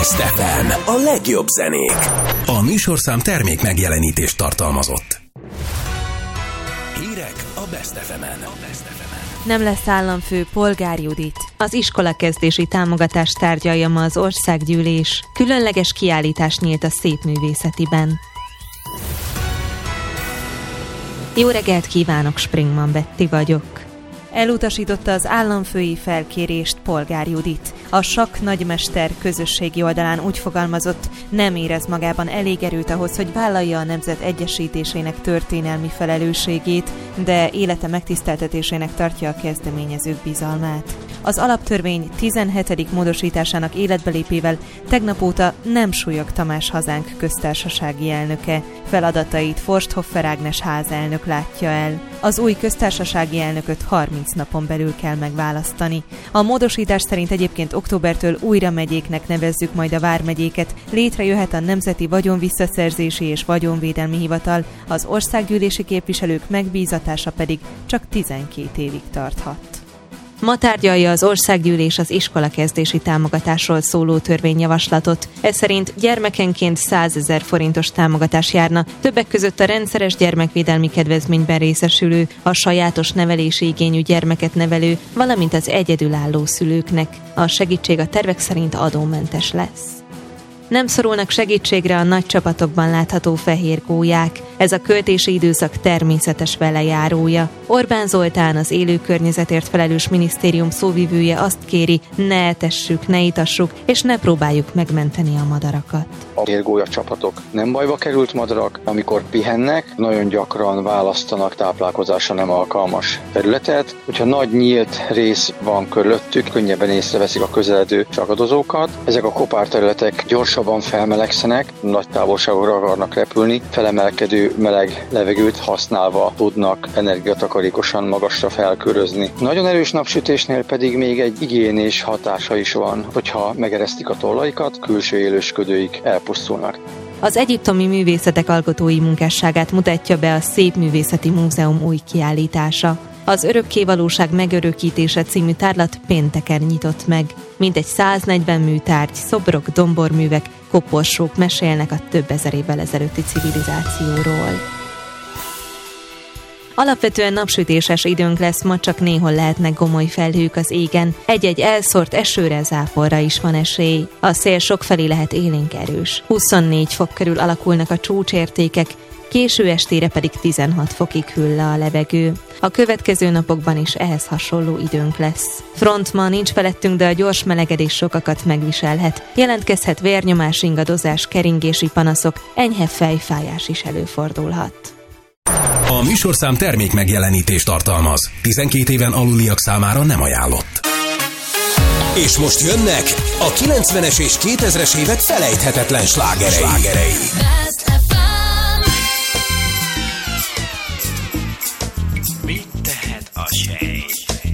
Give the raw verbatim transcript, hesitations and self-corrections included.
Best ef em, a legjobb zenék. A műsorszám termék megjelenítést tartalmazott. Hírek a Best ef emen. Nem lesz államfő, Polgár Judit. Az iskolakezdési támogatást tárgyalja ma az országgyűlés. Különleges kiállítás nyílt a Szépművészetiben. Jó reggelt kívánok, Springman Betty vagyok. Elutasította az államfői felkérést Polgár Judit. A sakk nagymester közösségi oldalán úgy fogalmazott, nem érez magában elég erőt ahhoz, hogy vállalja a nemzet egyesítésének történelmi felelősségét, de élete megtiszteltetésének tartja a kezdeményezők bizalmát. Az alaptörvény tizenhetedik módosításának életbelépével tegnap óta nem Súlyog Tamás hazánk köztársasági elnöke. Feladatait Forsthoffer Ágnes házelnök látja el. Az új köztársasági elnököt harminc napon belül kell megválasztani. A módosítás szerint egyébként októbertől újra megyéknek nevezzük majd a vármegyéket, létrejöhet a Nemzeti Vagyonvisszaszerzési és Vagyonvédelmi Hivatal, az országgyűlési képviselők megbízatása pedig csak tizenkét évig tarthat. Ma tárgyalja az országgyűlés az iskolakezdési támogatásról szóló törvényjavaslatot. Ez szerint gyermekenként százezer forintos támogatás járna, többek között a rendszeres gyermekvédelmi kedvezményben részesülő, a sajátos nevelési igényű gyermeket nevelő, valamint az egyedülálló szülőknek. A segítség a tervek szerint adómentes lesz. Nem szorulnak segítségre a nagy csapatokban látható fehér gólyák. Ez a költési időszak természetes velejárója. Orbán Zoltán, az élő környezetért felelős minisztérium szóvivője azt kéri, ne etessük, ne itassuk, és ne próbáljuk megmenteni a madarakat. A fehérgólya csapatok nem bajba került madarak, amikor pihennek, nagyon gyakran választanak táplálkozásra nem alkalmas területet. Hogyha nagy nyílt rész van körülöttük, könnyebben észreveszik a közeledő sakadozókat. Ezek a kopárterületek gyorsabban felmelegszenek, nagy távolságokra akarnak repülni, felemelkedő meleg levegőt használva tudnak energiatakarékosan magasra felkörözni. Nagyon erős napsütésnél pedig még egy igiénés hatása is van, hogyha megeresztik a tollaikat, külső élősködőik elpusztulnak. Az egyiptomi művészetek alkotói munkásságát mutatja be a Szépművészeti Múzeum új kiállítása. Az Örökkévalóság megörökítése című tárlat pénteken nyitott meg. Mintegy száznegyven műtárgy, szobrok, domborművek, koporsók mesélnek a több ezer évvel ezelőtti civilizációról. Alapvetően napsütéses időnk lesz, ma csak néhol lehetnek gomoly felhők az égen. Egy-egy elszórt esőre, záporra is van esély. A szél sokfelé lehet élénk erős. huszonnégy fok körül alakulnak a csúcsértékek, késő estére pedig tizenhat fokig hűl le a levegő. A következő napokban is ehhez hasonló időnk lesz. Front ma nincs felettünk, de a gyors melegedés sokakat megviselhet. Jelentkezhet vérnyomás, ingadozás, keringési panaszok, enyhe fejfájás is előfordulhat. A műsorszám termék megjelenítést tartalmaz. tizenkét éven aluliak számára nem ajánlott. És most jönnek a kilencvenes és kétezres évek felejthetetlen slágerei. slágerei.